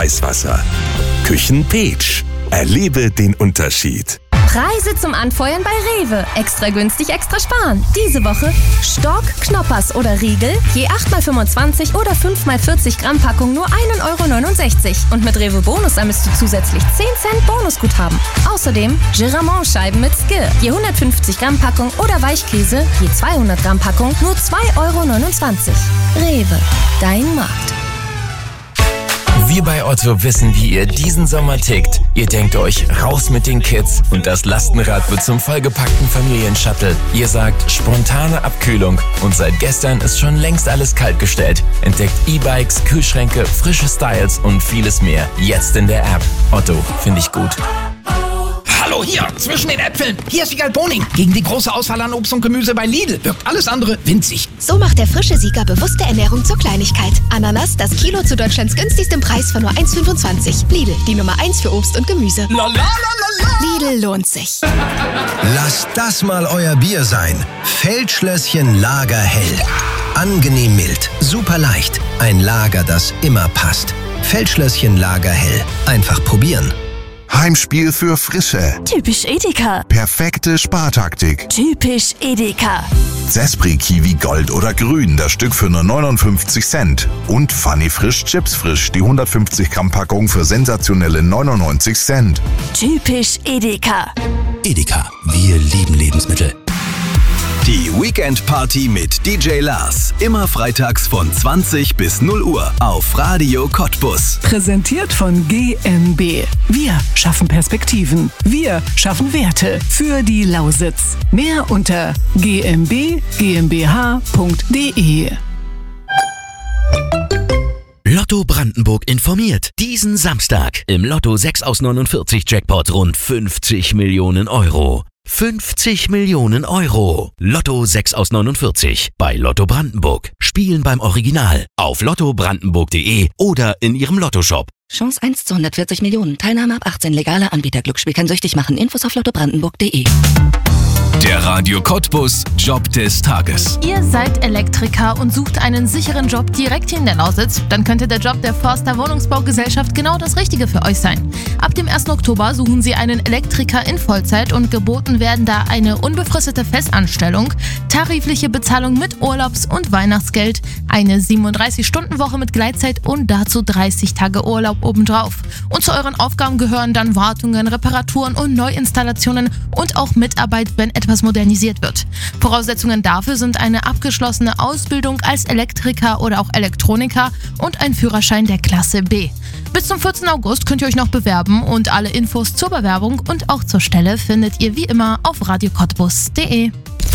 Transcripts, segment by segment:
Eiswasser. Küchen Peach. Erlebe den Unterschied. Preise zum Anfeuern bei Rewe. Extra günstig, extra sparen. Diese Woche Stork, Knoppers oder Riegel, je 8x25 oder 5x40 Gramm Packung nur 1,69 €. Und mit Rewe Bonus ermisst du zusätzlich 10 Cent Bonusguthaben. Außerdem Giramont-Scheiben mit Skir, je 150 Gramm Packung oder Weichkäse, je 200 Gramm Packung nur 2,29 €. Rewe, dein Markt. Wir bei Otto wissen, wie ihr diesen Sommer tickt. Ihr denkt euch, raus mit den Kids und das Lastenrad wird zum vollgepackten Familienshuttle. Ihr sagt, spontane Abkühlung und seit gestern ist schon längst alles kaltgestellt. Entdeckt E-Bikes, Kühlschränke, frische Styles und vieles mehr. Jetzt in der App. Otto, finde ich gut. Hallo hier, zwischen den Äpfeln. Hier ist Wiegald Boning. Gegen die große Auswahl an Obst und Gemüse bei Lidl wirkt alles andere winzig. So macht der frische Sieger bewusste Ernährung zur Kleinigkeit. Ananas, das Kilo zu Deutschlands günstigstem Preis von nur 1,25 €. Lidl, die Nummer 1 für Obst und Gemüse. Lidl lohnt sich. Lasst das mal euer Bier sein. Feldschlösschen Lagerhell. Angenehm mild, super leicht. Ein Lager, das immer passt. Feldschlösschen Lagerhell. Einfach probieren. Heimspiel für Frische. Typisch Edeka. Perfekte Spartaktik. Typisch Edeka. Zespri Kiwi Gold oder Grün, das Stück für nur 59 Cent. Und Funny Frisch Chips Frisch, die 150 Gramm Packung für sensationelle 99 Cent. Typisch Edeka. Edeka, wir lieben Lebensmittel. Die Weekend Party mit DJ Lars. Immer freitags von 20 bis 0 Uhr auf Radio Cottbus. Präsentiert von GmbH. Wir schaffen Perspektiven. Wir schaffen Werte für die Lausitz. Mehr unter gmbh.de. Lotto Brandenburg informiert. Diesen Samstag im Lotto 6 aus 49 Jackpot rund 50 Millionen Euro. 50 Millionen Euro. Lotto 6 aus 49 bei Lotto Brandenburg. Spielen beim Original auf lottobrandenburg.de oder in ihrem Lottoshop. Chance 1 zu 140 Millionen. Teilnahme ab 18. Legaler Anbieter. Glücksspiel kann süchtig machen. Infos auf lottobrandenburg.de. Der Radio Cottbus Job des Tages. Ihr seid Elektriker und sucht einen sicheren Job direkt hier in der Lausitz? Dann könnte der Job der Forster Wohnungsbaugesellschaft genau das Richtige für euch sein. Ab dem 1. Oktober suchen sie einen Elektriker in Vollzeit und geboten werden da eine unbefristete Festanstellung, tarifliche Bezahlung mit Urlaubs- und Weihnachtsgeld, eine 37-Stunden-Woche mit Gleitzeit und dazu 30 Tage Urlaub obendrauf. Und zu euren Aufgaben gehören dann Wartungen, Reparaturen und Neuinstallationen und auch Mitarbeit, wenn etwas modernisiert wird. Voraussetzungen dafür sind eine abgeschlossene Ausbildung als Elektriker oder auch Elektroniker und ein Führerschein der Klasse B. Bis zum 14. August könnt ihr euch noch bewerben und alle Infos zur Bewerbung und auch zur Stelle findet ihr wie immer auf radiocottbus.de.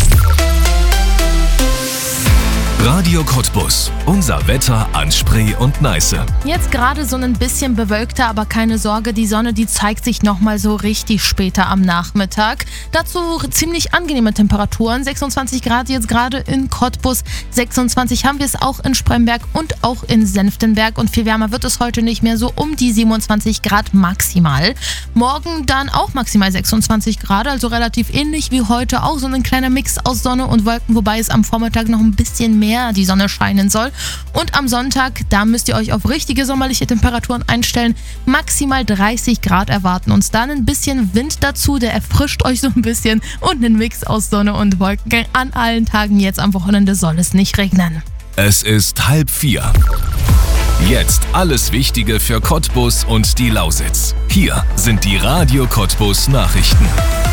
Radio Cottbus. Unser Wetter an Spree und Neiße. Jetzt gerade so ein bisschen bewölkter, aber keine Sorge, die Sonne, die zeigt sich nochmal so richtig später am Nachmittag. Dazu ziemlich angenehme Temperaturen, 26 Grad jetzt gerade in Cottbus, 26 haben wir es auch in Spremberg und auch in Senftenberg und viel wärmer wird es heute nicht mehr, so um die 27 Grad maximal. Morgen dann auch maximal 26 Grad, also relativ ähnlich wie heute, auch so ein kleiner Mix aus Sonne und Wolken, wobei es am Vormittag noch ein bisschen mehr die Sonne scheinen soll. Und am Sonntag, da müsst ihr euch auf richtige sommerliche Temperaturen einstellen. Maximal 30 Grad erwarten uns dann ein bisschen Wind dazu, der erfrischt euch so ein bisschen und einen Mix aus Sonne und Wolken. An allen Tagen jetzt am Wochenende soll es nicht regnen. Es ist 3:30. Jetzt alles Wichtige für Cottbus und die Lausitz. Hier sind die Radio Cottbus Nachrichten.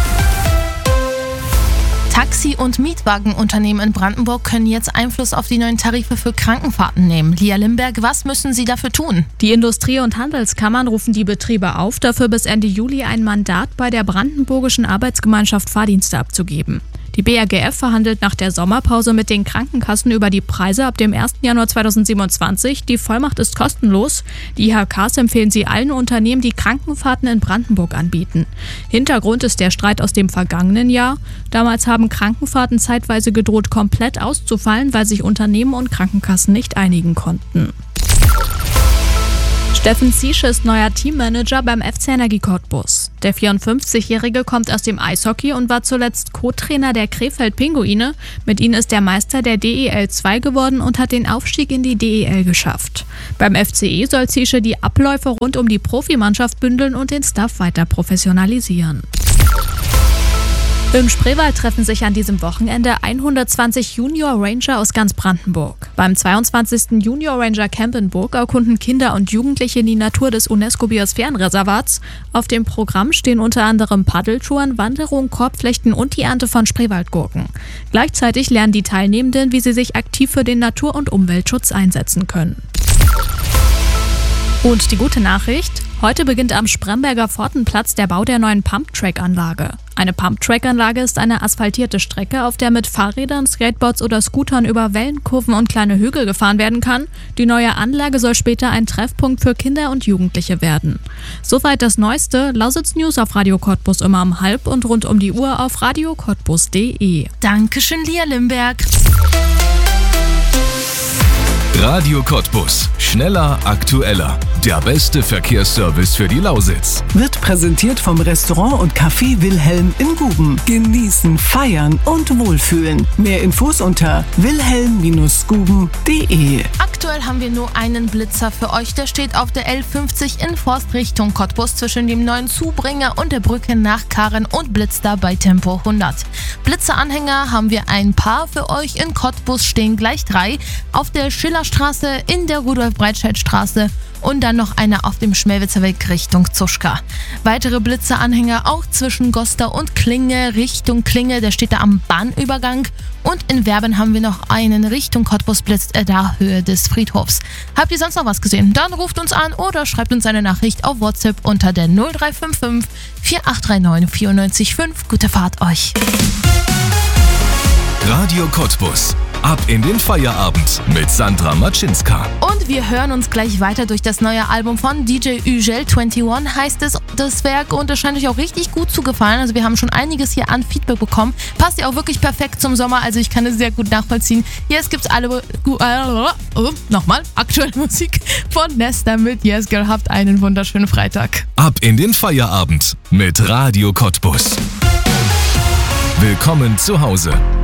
Taxi- und Mietwagenunternehmen in Brandenburg können jetzt Einfluss auf die neuen Tarife für Krankenfahrten nehmen. Lia Limberg, was müssen sie dafür tun? Die Industrie- und Handelskammern rufen die Betriebe auf, dafür bis Ende Juli ein Mandat bei der Brandenburgischen Arbeitsgemeinschaft Fahrdienste abzugeben. Die BAGF verhandelt nach der Sommerpause mit den Krankenkassen über die Preise ab dem 1. Januar 2027. Die Vollmacht ist kostenlos. Die IHKs empfehlen sie allen Unternehmen, die Krankenfahrten in Brandenburg anbieten. Hintergrund ist der Streit aus dem vergangenen Jahr. Damals haben Krankenfahrten zeitweise gedroht, komplett auszufallen, weil sich Unternehmen und Krankenkassen nicht einigen konnten. Steffen Ziesche ist neuer Teammanager beim FC Energie Cottbus. Der 54-Jährige kommt aus dem Eishockey und war zuletzt Co-Trainer der Krefeld Pinguine. Mit ihnen ist er Meister der DEL 2 geworden und hat den Aufstieg in die DEL geschafft. Beim FCE soll Ziesche die Abläufe rund um die Profimannschaft bündeln und den Staff weiter professionalisieren. Im Spreewald treffen sich an diesem Wochenende 120 Junior Ranger aus ganz Brandenburg. Beim 22. Junior Ranger Camp in Burg erkunden Kinder und Jugendliche die Natur des UNESCO-Biosphärenreservats. Auf dem Programm stehen unter anderem Paddeltouren, Wanderung, Korbflechten und die Ernte von Spreewaldgurken. Gleichzeitig lernen die Teilnehmenden, wie sie sich aktiv für den Natur- und Umweltschutz einsetzen können. Und die gute Nachricht: Heute beginnt am Spremberger Pfortenplatz der Bau der neuen Pumptrack-Anlage. Eine Pumptrack-Anlage ist eine asphaltierte Strecke, auf der mit Fahrrädern, Skateboards oder Scootern über Wellenkurven und kleine Hügel gefahren werden kann. Die neue Anlage soll später ein Treffpunkt für Kinder und Jugendliche werden. Soweit das Neueste. Lausitz News auf Radio Cottbus immer um 12 und rund um die Uhr auf radiocottbus.de. Dankeschön, Lia Limberg. Radio Cottbus. Schneller, aktueller. Der beste Verkehrsservice für die Lausitz. Wird präsentiert vom Restaurant und Café Wilhelm in Guben. Genießen, feiern und wohlfühlen. Mehr Infos unter wilhelm-guben.de. Aktuell haben wir nur einen Blitzer für euch. Der steht auf der L50 in Forst Richtung Cottbus zwischen dem neuen Zubringer und der Brücke nach Karen und blitzt da bei Tempo 100. Blitzeranhänger haben wir ein paar für euch. In Cottbus stehen gleich 3. Auf der Schillerstraße, in der Rudolf-Breitscheid-Straße und dann noch einer auf dem Schmelwitzer Weg Richtung Zuschka. Weitere Blitzeranhänger auch zwischen Goster und Klinge, Richtung Klinge, der steht da am Bahnübergang. Und in Werben haben wir noch einen Richtung Cottbus blitzt, da Höhe des Friedhofs. Habt ihr sonst noch was gesehen? Dann ruft uns an oder schreibt uns eine Nachricht auf WhatsApp unter der 0355 4839 945. Gute Fahrt euch. Radio Cottbus. Ab in den Feierabend mit Sandra Matschinska. Und wir hören uns gleich weiter durch das neue Album von DJ Ugel. 21 heißt es, das Werk, und es scheint euch auch richtig gut zu gefallen. Also wir haben schon einiges hier an Feedback bekommen. Passt ja auch wirklich perfekt zum Sommer, also ich kann es sehr gut nachvollziehen. Jetzt gibt's aktuelle Musik von Nesta mit Yes Girl. Habt einen wunderschönen Freitag. Ab in den Feierabend mit Radio Cottbus. Willkommen zu Hause.